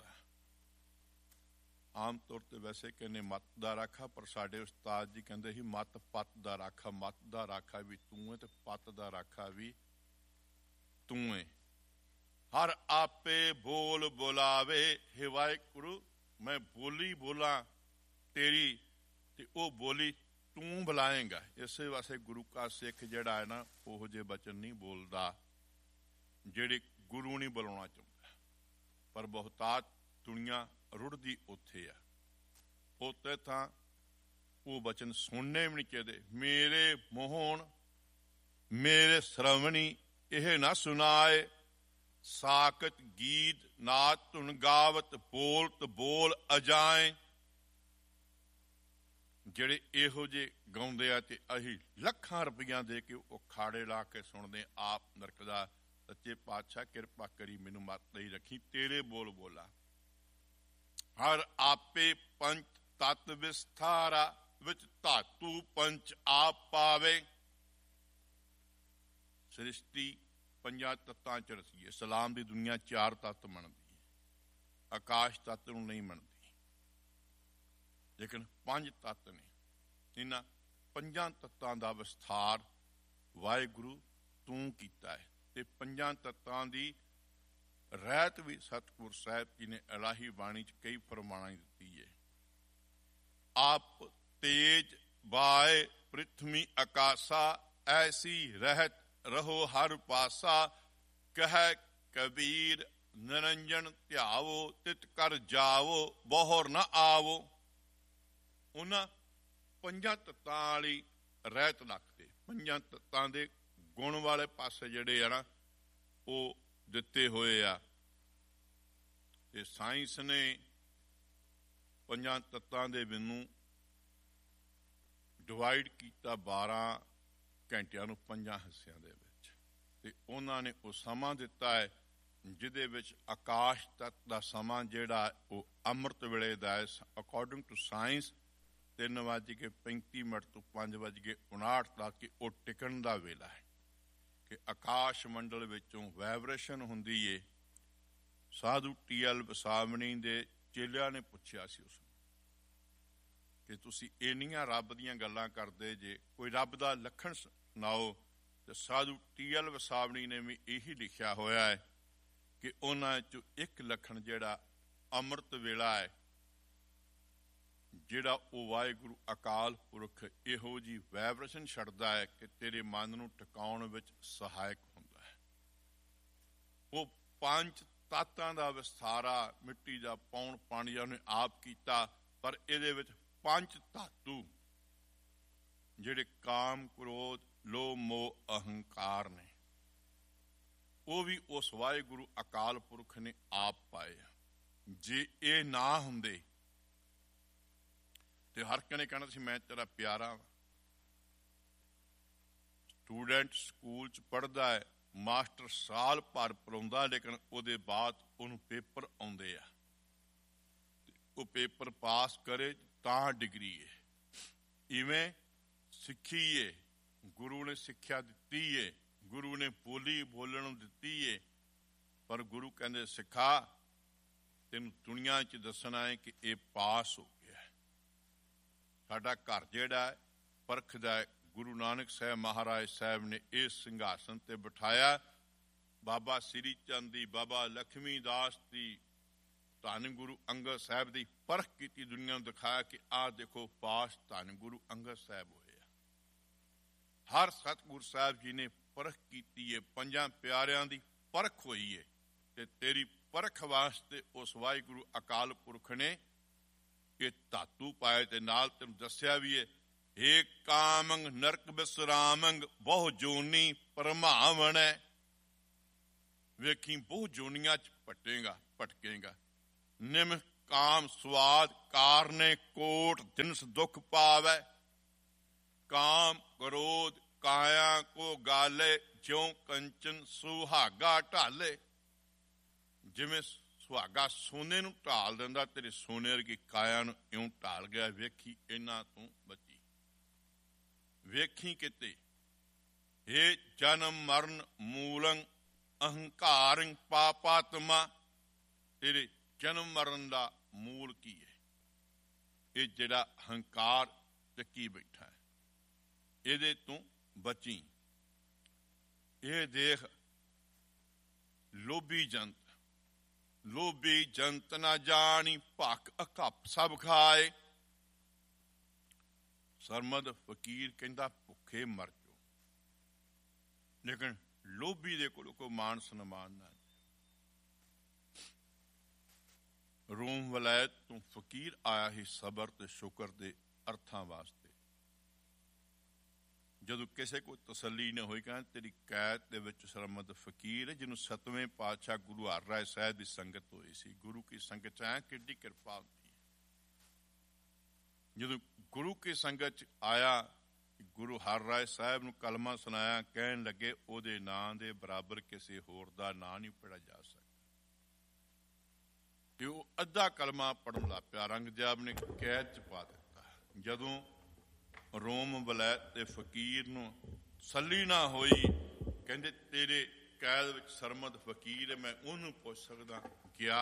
ਆਮ ਤੌਰ ਤੇ ਵੈਸੇ ਕਹਿੰਦੇ ਮੱਤ ਦਾ ਰਾਖਾ, ਪਰ ਸਾਡੇ ਉਸਤਾਦ ਜੀ ਕਹਿੰਦੇ ਸੀ ਮੱਤ ਪੱਤ ਦਾ ਰਾਖਾ। ਮੱਤ ਦਾ ਰਾਖਾ ਵੀ ਤੂੰ ਏ ਤੇ ਪੱਤ ਦਾ ਰਾਖਾ ਵੀ ਤੂੰ ਏ। ਹਰ ਆਪੇ ਬੋਲ ਬੁਲਾਵੇ, ਹੇ ਵਾਹਿਗੁਰੂ ਮੈਂ ਬੋਲੀ ਬੋਲਾਂ ਤੇਰੀ ਤੇ ਉਹ ਬੋਲੀ ਤੂੰ ਬੁਲਾਏਂਗਾ। ਇਸੇ ਵਾਸਤੇ ਗੁਰੂ ਕਾ ਸਿੱਖ ਜਿਹੜਾ ਹੈ ਨਾ, ਉਹੋ ਜਿਹੇ ਬਚਨ ਨਹੀਂ ਬੋਲਦਾ ਜਿਹੜੇ ਗੁਰੂ ਨਹੀਂ ਬੁਲਾਉਣਾ ਚਾਹੁੰਦਾ। ਪਰ ਬਹੁਤਾਤ ਦੁਨੀਆ ਰੁੜਦੀ ਉੱਥੇ ਆ, ਉੱਥੇ ਤਾਂ ਉਹ ਬਚਨ ਸੁਣਨੇ ਵੀ ਨਹੀਂ ਚਾਹੀਦੇ। ਮੇਰੇ ਮੋਹਣ ਮੇਰੇ ਸ਼ਰਵਣੀ ਇਹ ਨਾ ਸੁਣਾਏ, ਸਾਕਤ ਗੀਤ ਨਾਤ ਧੁਨ ਗਾਵਤ, ਬੋਲਤ ਬੋਲ ਅਜਾਏ। ਜਿਹੜੇ ਇਹੋ ਜਿਹੇ ਗਾਉਂਦੇ ਆ ਤੇ ਅਸੀਂ ਲੱਖਾਂ ਰੁਪਈਆ ਦੇ ਕੇ ਉਹ ਖਾੜੇ ਲਾ ਕੇ ਸੁਣਦੇ। ਆਪ ਨਰਕਦਾ ਸੱਚੇ ਪਾਤਸ਼ਾਹ ਕਿਰਪਾ ਕਰੀ ਮੈਨੂੰ ਮੱਤ ਲਈ ਰੱਖੀ, ਤੇਰੇ ਬੋਲ ਬੋਲਾ। ਹਰ ਆਪੇ ਪੰਚ ਤਤ ਵਿਸਥਾਰਾ, ਵਿੱਚ ਧਾਤੂ ਪੰਚ ਆਪ ਪਾਵੇ। ਸ੍ਰਿਸ਼ਟੀ ਪੰਜਾਂ ਤੱਤਾਂ ਚ ਰਚੀ ਹੈ। ਇਸਲਾਮ ਦੀ ਦੁਨੀਆ ਚਾਰ ਤੱਤ ਮੰਨਦੀ ਹੈ, ਆਕਾਸ਼ ਤੱਤ ਨੂੰ ਨਹੀਂ ਮੰਨਦੀ, ਲੇਕਿਨ ਪੰਜ ਤੱਤ ਨੇ। ਇਹਨਾਂ ਪੰਜਾਂ ਤੱਤਾਂ ਦਾ ਵਿਸਥਾਰ ਵਾਹਿਗੁਰੂ ਤੂੰ ਕੀਤਾ ਹੈ, ਤੇ ਪੰਜਾਂ ਤੱਤਾਂ ਦੀ ਰਹਿਤ ਵੀ ਸਤਿਗੁਰ ਸਾਹਿਬ ਜੀ ਨੇ ਇਲਾਹੀ ਬਾਣੀ ਚ ਕਈ ਫਰਮਾਨਾਂ ਦਿੱਤੀ ਹੈ। ਆਪ ਤੇਜ ਬਾਏ ਪ੍ਰਿਥਵੀ ਆਕਾਸ਼ਾ, ਐਸੀ ਰਹਿਤ ਰਹੋ ਹਰ ਪਾਸਾ। ਕਹਿ ਕਬੀਰ ਨਿਰੰਜਨ ਧਿਆਵੋ, ਤਿਤ ਕਰ ਜਾਵੋ ਬਹੁਰ ਨਾ ਆਵੋ। ਉਹਨਾਂ ਪੰਜਾਂ ਤੱਤਾਂ ਵਾਲੀ ਰਹਿਤ ਰੱਖਦੇ, ਪੰਜਾਂ ਤੱਤਾਂ ਦੇ ਗੁਣ ਵਾਲੇ ਪਾਸੇ ਜਿਹੜੇ ਆ ਨਾ ਉਹ ਦਿੱਤੇ ਹੋਏ ਆ। ਤੇ ਸਾਇੰਸ ਨੇ ਪੰਜਾਂ ਤੱਤਾਂ ਦੇ ਮੈਨੂੰ ਡਿਵਾਈਡ ਕੀਤਾ 12 ਘੰਟਿਆਂ ਨੂੰ 5 ਹਿੱਸਿਆਂ ਦੇ ਵਿੱਚ, ਤੇ ਉਹਨਾਂ ਨੇ ਉਹ ਸਮਾਂ ਦਿੱਤਾ ਹੈ ਜਿਹਦੇ ਵਿੱਚ ਆਕਾਸ਼ ਤੱਤ ਦਾ ਸਮਾਂ ਜਿਹੜਾ ਉਹ ਅੰਮ੍ਰਿਤ ਵੇਲੇ ਦਾ ਹੈ। ਅਕੋਰਡਿੰਗ ਟੂ ਸਾਇੰਸ 3:35 ਤੋਂ 5:59 ਤੱਕ ਉਹ ਟਿਕਣ ਦਾ ਵੇਲਾ ਹੈ ਕਿ ਆਕਾਸ਼ ਮੰਡਲ ਵਿੱਚੋਂ ਵਾਈਬ੍ਰੇਸ਼ਨ ਹੁੰਦੀ ਏ। ਸਾਧੂ ਟੀ.ਐਲ. ਵਸਾਵਣੀ ਦੇ ਚੇਲਿਆਂ ਨੇ ਪੁੱਛਿਆ ਸੀ ਉਸ ਨੂੰ ਕਿ ਤੁਸੀਂ ਇੰਨੀਆਂ ਰੱਬ ਦੀਆਂ ਗੱਲਾਂ ਕਰਦੇ ਜੇ, ਕੋਈ ਰੱਬ ਦਾ ਲੱਖਣ ਸੁਣਾਓ। ਤੇ ਸਾਧੂ ਟੀ.ਐਲ. ਵਸਾਵਣੀ ਨੇ ਵੀ ਇਹੀ ਲਿਖਿਆ ਹੋਇਆ ਹੈ ਕਿ ਉਹਨਾਂ ਚੋਂ ਇੱਕ ਲੱਖਣ ਜਿਹੜਾ ਅੰਮ੍ਰਿਤ ਵੇਲਾ ਹੈ, ਜਿਹੜਾ ਉਹ ਵਾਹਿਗੁਰੂ ਅਕਾਲ ਪੁਰਖ ਇਹੋ ਜਿਹੀ ਵਾਈਬ੍ਰੇਸ਼ਨ ਛੱਡਦਾ ਹੈ ਕਿ ਤੇਰੇ ਮਨ ਨੂੰ ਟਿਕਾਉਣ ਵਿੱਚ ਸਹਾਇਕ ਹੁੰਦਾ ਹੈ। ਉਹ ਪੰਜ ਤਾਤਾਂ ਦਾ ਵਿਸਥਾਰਾ ਮਿੱਟੀ ਦਾ ਪੌਣ ਪਾਣੀ ਉਹਨੇ ਆਪ ਕੀਤਾ, ਪਰ ਇਹਦੇ ਵਿੱਚ ਪੰਜ ਧਾਤੂ ਜਿਹੜੇ ਕਾਮ ਕ੍ਰੋਧ ਲੋਭ ਮੋਹ ਅਹੰਕਾਰ ਨੇ, ਉਹ ਵੀ ਉਸ ਵਾਹਿਗੁਰੂ ਅਕਾਲ ਪੁਰਖ ਨੇ ਆਪ ਪਾਏ ਆ। ਜੇ ਇਹ ਨਾ ਹੁੰਦੇ ਤੇ ਹਰ ਇੱਕ ਨੇ ਕਹਿਣਾ ਸੀ ਮੈਂ ਤੇਰਾ ਪਿਆਰਾ ਵਾਂ। ਸਟੂਡੈਂਟ ਸਕੂਲ ਚ ਪੜ੍ਹਦਾ ਹੈ, ਮਾਸਟਰ ਸਾਲ ਭਰ ਪੜਾਉਂਦਾ, ਲੇਕਿਨ ਉਹਦੇ ਬਾਅਦ ਉਹਨੂੰ ਪੇਪਰ ਆਉਂਦੇ ਆ, ਉਹ ਪੇਪਰ ਪਾਸ ਕਰੇ ਤਾਂ ਡਿਗਰੀ ਹੈ। ਇਵੇਂ ਸਿੱਖੀ ਏ, ਗੁਰੂ ਨੇ ਸਿੱਖਿਆ ਦਿੱਤੀ ਏ, ਗੁਰੂ ਨੇ ਬੋਲੀ ਬੋਲਣ ਨੂੰ ਦਿੱਤੀ ਏ, ਪਰ ਗੁਰੂ ਕਹਿੰਦੇ ਸਿੱਖਾ ਤੈਨੂੰ ਦੁਨੀਆ 'ਚ ਦੱਸਣਾ ਹੈ ਕਿ ਇਹ ਪਾਸ ਹੋ ਗਿਆ। ਸਾਡਾ ਘਰ ਜਿਹੜਾ ਹੈ ਪਰਖਦਾ ਹੈ। ਗੁਰੂ ਨਾਨਕ ਸਾਹਿਬ ਮਹਾਰਾਜ ਸਾਹਿਬ ਨੇ ਇਸ ਸਿੰਘਾਸਨ ਤੇ ਬਿਠਾਇਆ। ਬਾਬਾ ਸ੍ਰੀ ਚੰਦ ਦੀ, ਬਾਬਾ ਲక్ష్ਮੀ ਦਾਸ ਦੀ, ਧੰਨ ਗੁਰੂ ਅੰਗਦ ਸਾਹਿਬ ਦੀ ਪਰਖ ਕੀਤੀ, ਦੁਨੀਆ ਨੂੰ ਦਿਖਾਇਆ ਕਿ ਆਹ ਦੇਖੋ ਪਾਸ ਧੰਨ ਗੁਰੂ ਅੰਗਦ ਸਾਹਿਬ ਹੋਏ ਆ। ਹਰ ਸਤਿਗੁਰ ਸਾਹਿਬ ਜੀ ਨੇ ਪਰਖ ਕੀਤੀ ਹੈ, ਪੰਜਾਂ ਪਿਆਰਿਆਂ ਦੀ ਪਰਖ ਹੋਈ ਹੈ, ਤੇ ਤੇਰੀ ਪਰਖ ਵਾਸਤੇ ਉਸ ਵਾਹਿਗੁਰੂ ਅਕਾਲ ਪੁਰਖ ਨੇ ਇਹ ਧਾਤੂ ਪਾਏ। ਤੇ ਨਾਲ ਤੈਨੂੰ ਦੱਸਿਆ ਵੀ ਹੈ, ਏ ਕਾਮੰਗ ਨਰਕ ਬਿਸਰਾਮੰਗ ਬਹੁ ਜੋਨੀ ਪਰਮਾਵਣ ਹੈ। ਵੇਖੀ ਬਹੁ ਜੋਨੀਆਂ ਚ ਭਟਕੇਗਾ। ਨਿਮ ਕਾਮ ਸਵਾਦ ਕਾਰਨੇ ਕੋਟ ਜਿਨਸ ਦੁਖ ਪਾਵੈ। ਕਾਮ ਕ੍ਰੋਧ ਕਾਇਆ ਕੋ ਗਾਲੇ ਜਿਉ ਕੰਚਨ ਸੁਹਾਗਾ ਢਾਲੇ। ਜਿਵੇਂ ਸੁਹਾਗਾ ਸੋਨੇ ਨੂੰ ਢਾਲ ਦਿੰਦਾ, ਤੇਰੇ ਸੋਨੇ ਵਰਗੀ ਕਾਇਆ ਨੂੰ ਇਉਂ ਢਾਲ ਗਿਆ। ਵੇਖੀ ਇਹਨਾਂ ਤੋਂ ਬਚੀ, ਵੇਖੀ ਕਿਤੇ। ਇਹ ਜਨਮ ਮਰਨ ਮੂਲੰ ਅਹੰਕਾਰੰ ਪਾਪਾਤਮਾ। ਤੇਰੇ ਜਨਮ ਮਰਨ ਦਾ ਮੂਲ ਕੀ ਹੈ? ਇਹ ਜਿਹੜਾ ਹੰਕਾਰ ਚੱਕੀ ਬੈਠਾ ਹੈ, ਇਹਦੇ ਤੋਂ ਬਚੀ। ਇਹ ਦੇਖ ਲੋਭੀ ਜੰਤ, ਲੋਭੀ ਜੰਤ ਨਾ ਜਾਣੀ ਭੱਖ ਅਕੱਪ ਸਭ ਖਾਏ। ਸਰਮਦ ਫਕੀਰ ਕਹਿੰਦਾ ਭੁੱਖੇ ਮਰ ਜਾਓ, ਲੇਕਿਨ ਲੋਭੀ ਦੇ ਕੋਲ ਕੋਈ ਮਾਣ ਸਨਮਾਨ ਨਾ। ਰੋਮ ਵਲਾਇਤ ਤੋਂ ਫਕੀਰ ਆਇਆ ਸੀ ਸਬਰ ਤੇ ਸ਼ੁਕਰ ਦੇ ਅਰਥਾਂ ਵਾਸਤੇ। ਜਦੋਂ ਕਿਸੇ ਕੋਈ ਤਸੱਲੀ ਨਾ ਹੋਈ, ਕਹਿੰਦੇ ਤੇਰੀ ਕੈਦ ਦੇ ਵਿੱਚ ਸਰਮਦ ਫਕੀਰ, ਜਿਹਨੂੰ 7ਵੇਂ ਪਾਤਸ਼ਾਹ ਗੁਰੂ ਹਰਿਰਾਏ ਸਾਹਿਬ ਦੀ ਸੰਗਤ ਹੋਈ ਸੀ। ਗੁਰੂ ਕੀ ਸੰਗਤ ਚ ਆਇਆ, ਕਿੱਡੀ ਕਿਰਪਾ ਹੁੰਦੀ ਹੈ। ਜਦੋਂ ਗੁਰੂ ਕੀ ਸੰਗਤ ਚ ਆਇਆ, ਗੁਰੂ ਹਰਿਰਾਏ ਸਾਹਿਬ ਨੂੰ ਕਲਮਾ ਸੁਣਾਇਆ, ਕਹਿਣ ਲੱਗੇ ਉਹਦੇ ਨਾਂ ਦੇ ਬਰਾਬਰ ਕਿਸੇ ਹੋਰ ਦਾ ਨਾਂ ਨਹੀਂ ਪੜ੍ਹਿਆ ਜਾ ਸਕਦਾ। ਤੇ ਉਹ ਅੱਧਾ ਕਲਮਾ ਪੜ੍ਹਨ ਲੱਗ ਪਿਆ। ਔਰੰਗਜ਼ੇਬ ਨੇ ਕੈਦ ਚ ਪਾ ਦਿੱਤਾ। ਜਦੋਂ ਰੋਮ ਵਲਾਇਤ ਤੇ ਫਕੀਰ ਨੂੰ ਤਸੱਲੀ ਨਾ ਹੋਈ, ਕਹਿੰਦੇ ਤੇਰੇ ਕੈਦ ਵਿੱਚ ਸਰਮਦ ਫਕੀਰ ਹੈ, ਮੈਂ ਉਹਨੂੰ ਪੁੱਛ ਸਕਦਾ। ਗਿਆ,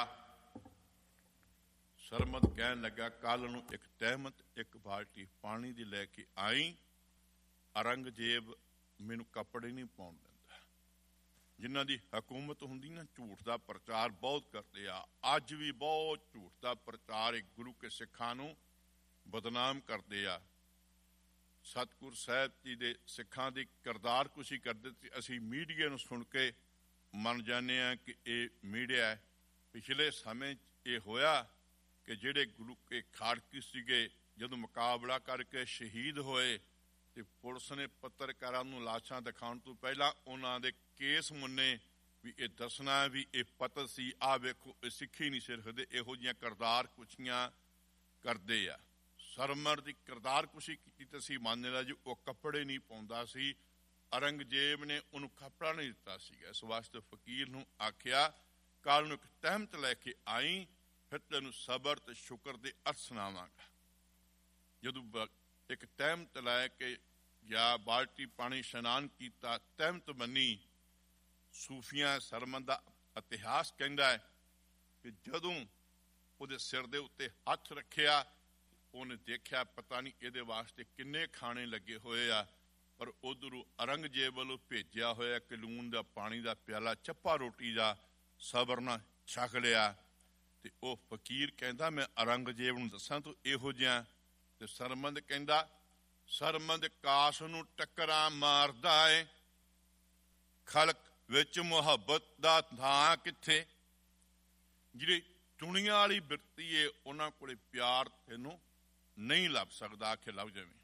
ਸਰਮਦ ਕਹਿਣ ਲੱਗਾ ਕੱਲ ਨੂੰ ਇੱਕ ਤਹਿਮਤ ਇੱਕ ਬਾਲਟੀ ਪਾਣੀ ਦੀ ਲੈ ਕੇ ਆਈ। ਔਰੰਗਜ਼ੇਬ ਮੈਨੂੰ ਕੱਪੜੇ ਨਹੀਂ ਪਾਉਣ ਦਿੰਦਾ। ਜਿਨ੍ਹਾਂ ਦੀ ਹਕੂਮਤ ਹੁੰਦੀ ਨਾ, ਝੂਠ ਦਾ ਪ੍ਰਚਾਰ ਬਹੁਤ ਕਰਦੇ ਆ। ਅੱਜ ਵੀ ਬਹੁਤ ਝੂਠ ਦਾ ਪ੍ਰਚਾਰ ਗੁਰੂ ਕੇ ਸਿੱਖਾਂ ਨੂੰ ਬਦਨਾਮ ਕਰਦੇ ਆ। ਸਤਿਗੁਰ ਸਾਹਿਬ ਜੀ ਦੇ ਸਿੱਖਾਂ ਦੀ ਕਿਰਦਾਰ ਕੁਸ਼ੀ ਕਰਦੇ ਸੀ। ਅਸੀਂ ਮੀਡੀਆ ਨੂੰ ਸੁਣ ਕੇ ਮੰਨ ਜਾਂਦੇ ਹਾਂ ਕਿ ਇਹ ਮੀਡੀਆ ਹੈ। ਪਿਛਲੇ ਸਮੇਂ 'ਚ ਇਹ ਹੋਇਆ ਕਿ ਜਿਹੜੇ ਗੁਰੂ ਕੇ ਖਾੜਕੀ ਸੀਗੇ, ਜਦੋਂ ਮੁਕਾਬਲਾ ਕਰਕੇ ਸ਼ਹੀਦ ਹੋਏ, ਤੇ ਪੁਲਿਸ ਨੇ ਪੱਤਰਕਾਰਾਂ ਨੂੰ ਲਾਸ਼ਾਂ ਦਿਖਾਉਣ ਤੋਂ ਪਹਿਲਾਂ ਉਹਨਾਂ ਦੇ ਕੇਸ ਮੁੰਨੇ ਵੀ ਇਹ ਦੱਸਣਾ ਵੀ ਇਹ ਪਤਲ ਸੀ। ਆਹ ਵੇਖੋ, ਇਹ ਸਿੱਖੀ ਨਹੀਂ ਸਿਰ ਰੱਖਦੇ। ਇਹੋ ਜਿਹੀਆਂ ਕਿਰਦਾਰ ਕੁਸ਼ੀਆਂ ਕਰਦੇ ਆ। ਸਰਮਰ ਦੀ ਕਿਰਦਾਰ ਕੁਸ਼ੀ ਕੀਤੀ ਤੇ ਅਸੀਂ ਮੰਨ ਲਿਆ ਜੀ ਉਹ ਕੱਪੜੇ ਨਹੀਂ ਪਾਉਂਦਾ ਸੀ। ਔਰੰਗਜ਼ੇਬ ਨੇ ਉਹਨੂੰ ਕੱਪੜਾ ਨਹੀਂ ਦਿੱਤਾ ਸੀਗਾ। ਇਸ ਵਾਸਤੇ ਫਕੀਰ ਨੂੰ ਆਖਿਆ ਕੱਲ ਨੂੰ ਇੱਕ ਤਹਿਮਤ ਲੈ ਕੇ ਆਈ, ਫਿਰ ਤੈਨੂੰ ਸਬਰ ਤੇ ਸ਼ੁਕਰ ਦੇ ਅਰਥ ਸੁਣਾਵਾਂਗਾ। ਜਦੋਂ ਇੱਕ ਤਹਿਮਤ ਲੈ ਕੇ ਜਾਂ ਬਾਲਟੀ ਪਾਣੀ ਇਸ਼ਨਾਨ ਕੀਤਾ, ਤਹਿਮਤ ਮੰਨੀ। ਸੂਫੀਆਂ ਸਰਮਨ ਦਾ ਇਤਿਹਾਸ ਕਹਿੰਦਾ ਹੈ ਕਿ ਜਦੋਂ ਉਹਦੇ ਸਿਰ ਦੇ ਉੱਤੇ ਹੱਥ ਰੱਖਿਆ, ਉਹਨੇ ਦੇਖਿਆ ਪਤਾ ਨਹੀਂ ਇਹਦੇ ਵਾਸਤੇ ਕਿੰਨੇ ਖਾਣੇ ਲੱਗੇ ਹੋਏ ਆ, ਪਰ ਉਧਰੋਂ ਔਰੰਗਜ਼ੇਬ ਵੱਲੋਂ ਭੇਜਿਆ ਹੋਇਆ ਕਿ ਲੂਣ ਦਾ ਪਾਣੀ ਦਾ ਪਿਆਲਾ, ਚੱਪਾ ਰੋਟੀ ਦਾ, ਸਬਰ ਨਾਲ ਛਕ ਲਿਆ। ਤੇ ਉਹ ਫਕੀਰ ਕਹਿੰਦਾ ਮੈਂ ਔਰੰਗਜ਼ੇਬ ਨੂੰ ਦੱਸਾਂ ਤੂੰ ਇਹੋ ਜਿਹਾ। ਤੇ ਸਰਮੰਦ ਕਹਿੰਦਾ ਸਰਮੰਦ ਕਾਸ ਨੂੰ ਟੱਕਰਾਂ ਮਾਰਦਾ ਏ, ਖਲਕ ਵਿੱਚ ਮੁਹੱਬਤ ਦਾ ਥਾਂ ਕਿੱਥੇ। ਜਿਹੜੀ ਦੁਨੀਆਂ ਵਾਲੀ ਬਿਰਤੀ ਏ, ਉਹਨਾਂ ਕੋਲੇ ਪਿਆਰ ਤੈਨੂੰ ਨਹੀਂ ਲੱਭ ਸਕਦਾ। ਆਖੇ ਲੱਭ ਜਾਵੇਂ।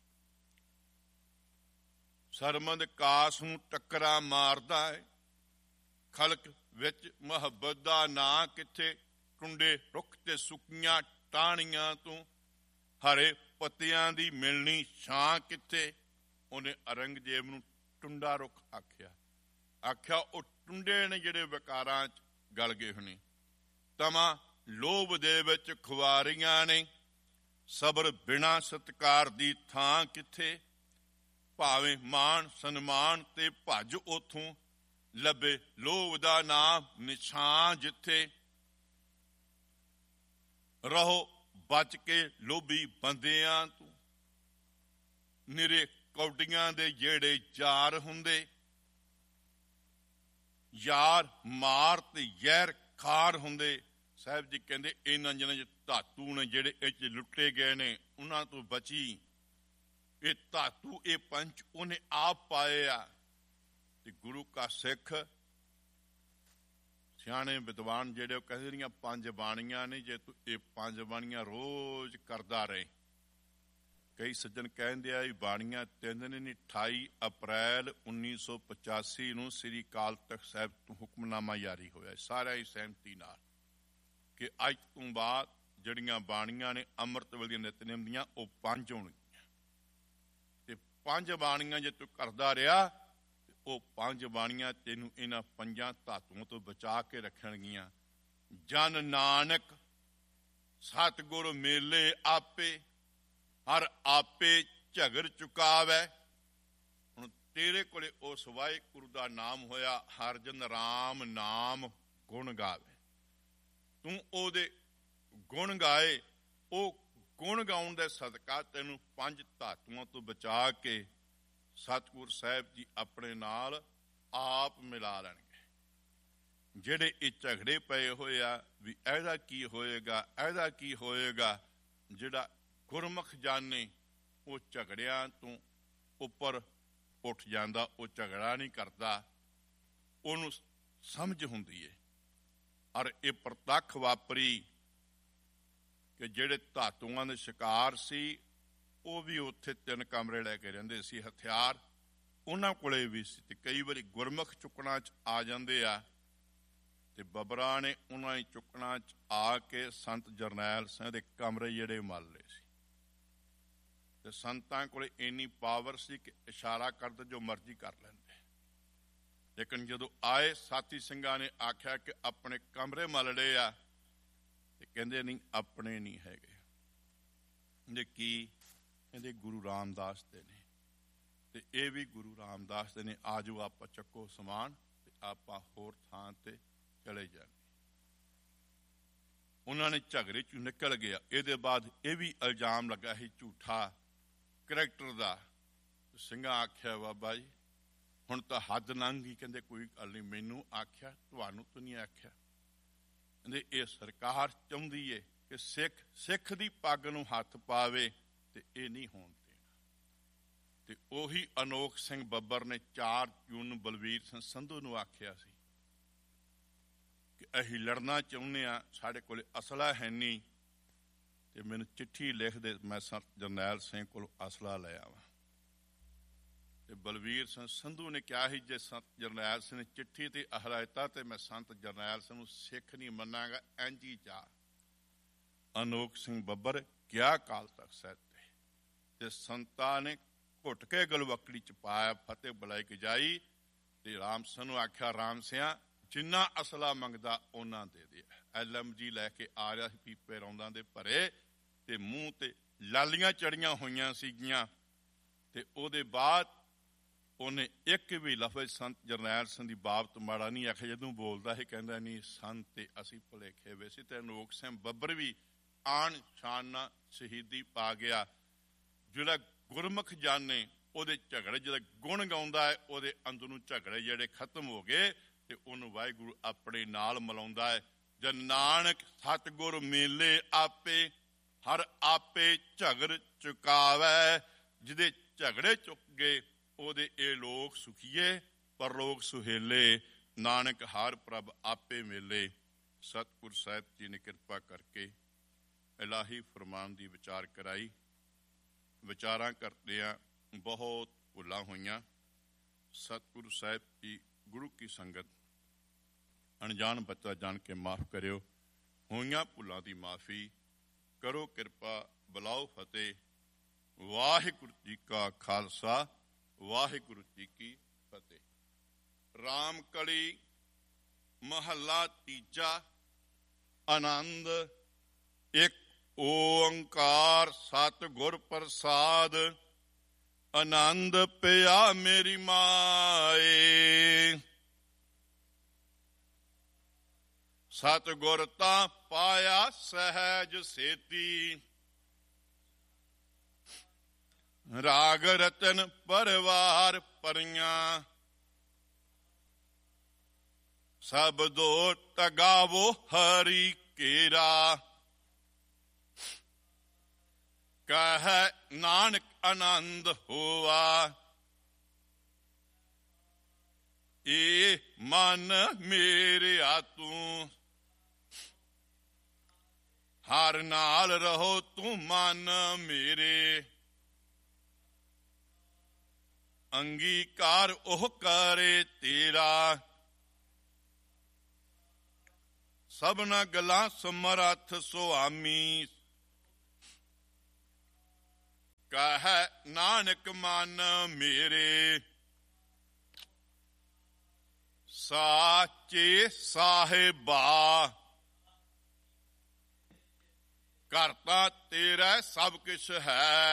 ਸਰਮੰਦ ਕਾਸ ਨੂੰ ਟੱਕਰਾਂ ਮਾਰਦਾ ਏ, ਖਲਕ ਵਿੱਚ ਮੁਹੱਬਤ ਦਾ ਨਾਂ ਕਿੱਥੇ। ਟੁੰਡੇ ਰੁੱਖ ਤੇ ਸੁੱਕੀਆਂ ਟਾਹਣੀਆਂ ਤੋਂ ਹਰੇ ਪੱਤਿਆਂ ਦੀ ਮਿਲਣੀ ਛਾਂ ਕਿੱਥੇ। ਉਹਨੇ ਔਰੰਗਜ਼ੇਬ ਨੂੰ ਟੁੰਡਾ ਰੁੱਖ ਆਖਿਆ। ਉਹ ਟੁੰਡੇ ਨੇ ਜਿਹੜੇ ਵਿਕਾਰਾਂ 'ਚ ਗਲ ਗਏ ਹੋਣੇ। ਤਮਾ ਲੋਭ ਦੇ ਵਿੱਚ ਖੁਆਰੀਆਂ ਨੇ, ਸਬਰ ਬਿਨਾ ਸਤਿਕਾਰ ਦੀ ਥਾਂ ਕਿੱਥੇ। ਭਾਵੇਂ ਮਾਣ ਸਨਮਾਨ ਤੇ ਭੱਜ ਉਥੋਂ, ਲੱਭੇ ਲੋਭ ਦਾ ਨਾਮ ਨਿਸ਼ਾਨ ਜਿੱਥੇ। ਰਹੋ ਬਚ ਕੇ ਲੋਭੀ ਬੰਦਿਆਂ ਤੋਂ, ਨਿਰੇ ਕੌਡੀਆਂ ਦੇ ਜਿਹੜੇ ਯਾਰ ਹੁੰਦੇ। ਯਾਰ ਮਾਰ ਤੇ ਜ਼ਹਿਰ ਖਾਰ ਹੁੰਦੇ। ਸਾਹਿਬ ਜੀ ਕਹਿੰਦੇ ਇਹਨਾਂ ਜਿਹਨਾਂ 'ਚ ਧਾਤੂ ਨੇ ਜਿਹੜੇ ਇਹ 'ਚ ਲੁੱਟੇ ਗਏ ਨੇ, ਉਹਨਾਂ ਤੋਂ ਬਚੀ। ਇਹ ਧਾਤੂ ਇਹ ਪੰਚ ਉਹਨੇ ਆਪ ਪਾਏ ਆ। ਤੇ ਗੁਰੂ ਕਾ ਸਿੱਖ ਸਿਆਣੇ ਵਿਦਵਾਨ ਜਿਹੜੇ ਉਹ ਕਹਿੰਦੇ ਰਹੀਆਂ 5 ਬਾਣੀਆਂ ਨੇ, ਜੇ ਤੂੰ ਇਹ 5 ਬਾਣੀਆਂ ਰੋਜ਼ ਕਰਦਾ ਰਹੇ। ਕਈ ਸੱਜਣ ਕਹਿੰਦੇ ਆ ਵੀ ਬਾਣੀਆਂ 3 ਨੇ ਨਹੀਂ। 28 ਅਪ੍ਰੈਲ 1985 ਨੂੰ ਸ੍ਰੀ ਅਕਾਲ ਤਖ਼ਤ ਸਾਹਿਬ ਤੋਂ ਹੁਕਮਨਾਮਾ ਜਾਰੀ ਹੋਇਆ ਸਾਰਿਆਂ ਦੀ ਸਹਿਮਤੀ ਨਾਲ ਕਿ ਅੱਜ ਤੋਂ ਬਾਅਦ ਜਿਹੜੀਆਂ ਬਾਣੀਆਂ ਨੇ ਅੰਮ੍ਰਿਤ ਵੇਲੇ ਦੀਆਂ ਨਿਤਨੇਮ ਦੀਆਂ, ਉਹ 5 ਹੋਣਗੀਆਂ। ਤੇ 5 ਬਾਣੀਆਂ ਜੇ ਤੂੰ ਕਰਦਾ ਰਿਹਾ ਤੇ ਉਹ 5 ਬਾਣੀਆਂ ਤੈਨੂੰ ਇਹਨਾਂ 5 ਧਾਤੂਆਂ ਤੋਂ ਬਚਾ ਕੇ ਰੱਖਣਗੀਆਂ। ਜਨ ਨਾਨਕ ਸਤਿਗੁਰ ਮੇਲੇ ਆਪੇ, ਹਰ ਆਪੇ ਝਗੜ ਚੁਕਾਵੈ। ਹੁਣ ਤੇਰੇ ਕੋਲੇ ਉਸ ਵਾਹਿਗੁਰੂ ਦਾ ਨਾਮ ਹੋਇਆ, ਹਰ ਜਨ ਰਾਮ ਨਾਮ ਗੁਣ ਗਾਵੇ। ਤੂੰ ਉਹਦੇ ਗੁਣ ਗਾਏ, ਉਹ ਗੁਣ ਗਾਉਣ ਦੇ ਸਦਕਾ ਤੈਨੂੰ 5 ਧਾਤੂਆਂ ਤੋਂ ਬਚਾ ਕੇ ਸਤਿਗੁਰ ਸਾਹਿਬ ਜੀ ਆਪਣੇ ਨਾਲ ਆਪ ਮਿਲਾ ਲੈਣਗੇ। ਜਿਹੜੇ ਇਹ ਝਗੜੇ ਪਏ ਹੋਏ ਆ ਵੀ ਇਹਦਾ ਕੀ ਹੋਏਗਾ, ਇਹਦਾ ਕੀ ਹੋਏਗਾ, ਜਿਹੜਾ ਗੁਰਮੁਖ ਜਾਣੇ ਉਹ ਝਗੜਿਆਂ ਤੋਂ ਉੱਪਰ ਉੱਠ ਜਾਂਦਾ, ਉਹ ਝਗੜਾ ਨਹੀਂ ਕਰਦਾ, ਉਹਨੂੰ ਸਮਝ ਹੁੰਦੀ ਹੈ। ਔਰ ਇਹ ਪ੍ਰਤੱਖ ਵਾਪਰੀ ਕਿ ਜਿਹੜੇ ਧਾਤੂਆਂ ਦੇ ਸ਼ਿਕਾਰ ਸੀ ਉਹ ਵੀ ਉੱਥੇ 3 ਕਮਰੇ ਲੈ ਕੇ ਰਹਿੰਦੇ ਸੀ, ਹਥਿਆਰ ਉਹਨਾਂ ਕੋਲੇ ਵੀ ਸੀ। ਤੇ ਕਈ ਵਾਰੀ ਗੁਰਮੁਖ ਚੁੱਕਣਾ 'ਚ ਆ ਜਾਂਦੇ ਆ, ਤੇ ਬੱਬਰਾਂ ਨੇ ਉਹਨਾਂ ਦੀ ਚੁੱਕਣਾ 'ਚ ਆ ਕੇ ਸੰਤ ਜਰਨੈਲ ਸਿੰਘ ਦੇ ਕਮਰੇ ਜਿਹੜੇ ਮੱਲ ਲਏ ਸੀ। ਤੇ ਸੰਤਾਂ ਕੋਲੇ ਇੰਨੀ ਪਾਵਰ ਸੀ ਕਿ ਇਸ਼ਾਰਾ ਕਰਦੇ ਜੋ ਮਰਜ਼ੀ ਕਰ ਲੈਂਦੇ। ਲੇਕਿਨ ਜਦੋਂ ਆਏ ਸਾਥੀ ਸਿੰਘਾਂ ਨੇ ਆਖਿਆ ਕਿ ਆਪਣੇ ਕਮਰੇ ਮੱਲ ਲਏ ਆ, ਤੇ ਕਹਿੰਦੇ ਨਹੀਂ, ਆਪਣੇ ਨਹੀਂ ਹੈਗੇ। ਕਹਿੰਦੇ ਕੀ? ਕਹਿੰਦੇ ਗੁਰੂ ਰਾਮਦਾਸ ਦੇ ਨੇ, ਤੇ ਇਹ ਵੀ ਗੁਰੂ ਰਾਮਦਾਸ ਦੇ ਨੇ। ਆ ਜਾਓ ਆਪਾਂ ਚੱਕੋ ਸਮਾਨ ਤੇ ਆਪਾਂ ਹੋਰ ਥਾਂ ਤੇ ਚਲੇ ਜਾਂਦੇ। ਉਹਨਾਂ ਨੇ ਝਗੜੇ ਚੋਂ ਨਿਕਲ ਗਿਆ। ਇਹਦੇ ਬਾਅਦ ਇਹ ਵੀ ਇਲਜ਼ਾਮ ਲੱਗਾ ਸੀ ਝੂਠਾ ਕਰੈਕਟਰ ਦਾ। ਸਿੰਘਾਂ ਆਖਿਆ ਬਾਬਾ ਜੀ ਹੁਣ ਤਾਂ ਹੱਦ ਲੰਘ ਗਈ। ਕਹਿੰਦੇ ਕੋਈ ਗੱਲ ਨਹੀਂ, ਮੈਨੂੰ ਆਖਿਆ, ਤੁਹਾਨੂੰ ਤਾਂ ਨਹੀਂ ਆਖਿਆ। ਕਹਿੰਦੇ ਇਹ ਸਰਕਾਰ ਚਾਹੁੰਦੀ ਏ ਕਿ ਸਿੱਖ ਦੀ ਪੱਗ ਨੂੰ ਹੱਥ ਪਾਵੇ, ਤੇ ਇਹ ਨਹੀਂ ਹੋਣ ਦੇਣਾ। ਤੇ ਉਹੀ ਅਨੋਖ ਸਿੰਘ ਬੱਬਰ ਨੇ 4 ਜੂਨ ਨੂੰ ਬਲਵੀਰ ਸਿੰਘ ਸੰਧੂ ਨੂੰ ਆਖਿਆ ਸੀ ਕਿ ਅਸੀਂ ਲੜਨਾ ਚਾਹੁੰਦੇ ਹਾਂ, ਸਾਡੇ ਕੋਲ ਅਸਲਾ ਹੈ ਨਹੀਂ, ਤੇ ਮੈਨੂੰ ਚਿੱਠੀ ਲਿਖ ਦੇ, ਮੈਂ ਸੰਤ ਜਰਨੈਲ ਸਿੰਘ ਕੋਲ ਅਸਲਾ ਲੈ ਆਵਾਂ। ਤੇ ਬਲਵੀਰ ਸਿੰਘ ਸੰਧੂ ਨੇ ਕਿਹਾ ਸੀ ਜੇ ਸੰਤ ਜਰਨੈਲ ਸਿੰਘ ਨੇ ਚਿੱਠੀ ਤੇ ਹਦਾਇਤਾਂ ਤੇ ਮੈਂ ਸੰਤ ਜਰਨੈਲ ਸਿੰਘ ਨੂੰ ਸਿੱਖ ਨਹੀਂ ਮੰਨਾਂਗਾ। ਇੰਝ ਹੀ ਜਾ ਅਨੋਖ ਸਿੰਘ ਬੱਬਰ ਗਿਆ ਅਕਾਲ ਤਖਤ ਸਾਹਿਬ ਤੇ ਸੰਤਾਂ ਨੇ ਘੁੱਟ ਕੇ ਗਲਵਕੜੀ ਚ ਪਾਇਆ, ਫਤਿਹ ਬੁਲਾਈ ਕੇ ਜਾਈ। ਤੇ ਰਾਮ ਸਿੰਘ ਨੂੰ ਆਖਿਆ, ਰਾਮ ਸਿਆਂ ਜਿੰਨਾ ਅਸਲਾ ਮੰਗਦਾ ਉਹਨਾਂ ਦੇ ਦੇ। LMG ਲੈ ਕੇ ਆ ਰਿਹਾ ਸੀ, ਪੀਪੇ ਰੌਂਦਾਂ ਦੇ ਭਰੇ, ਤੇ ਮੂੰਹ ਤੇ ਲਾਲੀਆਂ ਚੜੀਆਂ ਹੋਈਆਂ ਸੀਗੀਆਂ। ਤੇ ਉਹਦੇ ਬਾਅਦ ਉਹਨੇ ਇੱਕ ਵੀ ਲਫ਼ਜ਼ ਸੰਤ ਜਰਨੈਲ ਸਿੰਘ ਦੀ ਬਾਬਤ ਮਾੜਾ ਨਹੀਂ ਆਖਿਆ। ਜਦੋਂ ਬੋਲਦਾ ਸੀ ਕਹਿੰਦਾ ਨਹੀਂ ਸੰਤ ਤੇ ਅਸੀਂ ਭੁਲੇਖੇ ਵੇ ਸੀ। ਤੇ ਅਨੋਖ ਸਿੰਘ ਬੱਬਰ ਵੀ ਆਣ ਸ਼ਾਨ ਨਾਲ ਸ਼ਹੀਦੀ ਪਾ ਗਿਆ। ਜਿਹੜਾ ਗੁਰਮੁਖ ਜਾਣੇ ਉਹਦੇ ਝਗੜੇ, ਜਿਹੜਾ ਗੁਣ ਗਾਉਂਦਾ ਹੈ ਉਹਦੇ ਅੰਦਰੋਂ ਝਗੜੇ ਜਿਹੜੇ ਖਤਮ ਹੋ ਗਏ, ਤੇ ਉਹਨੂੰ ਵਾਹਿਗੁਰੂ ਆਪਣੇ ਨਾਲ ਮਿਲਾਉਂਦਾ ਹੈ। ਜਨ ਨਾਨਕ ਸਤਿਗੁਰ ਮੇਲੇ ਆਪੇ, ਹਰ ਆਪੇ ਝਗੜ ਚੁਕਾਵੈ। ਜਿਹਦੇ ਝਗੜੇ ਚੁੱਕ ਗਏ ਉਹਦੇ ਇਹ ਲੋਕ ਸੁਖੀਏ, ਪਰਲੋਕ ਸੁਹੇਲੇ। ਨਾਨਕ ਹਰ ਪ੍ਰਭ ਆਪੇ ਮੇਲੇ। ਸਤਿਗੁਰ ਸਾਹਿਬ ਜੀ ਨੇ ਕਿਰਪਾ ਕਰਕੇ ਇਲਾਹੀ ਫਰਮਾਨ ਦੀ ਵਿਚਾਰ ਕਰਾਈ। ਵਿਚਾਰਾਂ ਕਰਦਿਆਂ ਬਹੁਤ ਭੁੱਲਾਂ ਹੋਈਆਂ। ਸਤਿਗੁਰੂ ਸਾਹਿਬ ਜੀ ਗੁਰੂ ਕੀ ਸੰਗਤ ਅਣਜਾਣ ਬੱਚਾ ਜਾਣ ਕੇ ਮਾਫ ਕਰਿਓ। ਹੋਈਆਂ ਭੁੱਲਾਂ ਦੀ ਮਾਫੀ ਕਰੋ ਕਿਰਪਾ, ਬੁਲਾਓ ਫਤਿਹ। ਵਾਹਿਗੁਰੂ ਜੀ ਕਾ ਖਾਲਸਾ, ਵਾਹਿਗੁਰੂ ਜੀ ਕੀ ਫਤਿਹ। ਰਾਮ ਕਲੀ ਮਹੱਲਾ ਤੀਜਾ। ਆਨੰਦ ਇੱਕ ਓੰਕਾਰ ਸਤਿਗੁਰ ਪ੍ਰਸਾਦ। ਆਨੰਦ ਪਿਆ ਮੇਰੀ ਮਾਏ, ਸਤਿਗੁਰ ਤਾਂ ਪਾਇਆ ਸਹਿਜ ਸੇਤੀ। ਰਾਗ ਰਤਨ ਪਰਵਾਰ ਪਰੀਆਂ, ਸਬਦੋ ਤਗਾਵੋ ਹਰੀ ਕੇਰਾ। ਕਹਿ ਨਾਨਕ ਆਨੰਦ ਹੋਆ, ਏ ਮਨ ਮੇਰਿਆ ਤੂੰ। ਹਰ ਨਾਲ ਰਹੋ ਤੂੰ ਮਨ ਮੇਰੇ, ਅੰਗੀਕਾਰ ਉਹ ਕਰੇ ਤੇਰਾ। ਸਭਨਾ ਗੱਲਾਂ ਸਮਰੱਥ ਸੁਆਮੀ। ਕਹੈ ਨਾਨਕ ਮਨ ਮੇਰੇ, ਸਾਚੇ ਸਾਹਿਬਾ। ਘਰ ਤਾਂ ਤੇਰਾ ਸਭ ਕੁਛ ਹੈ,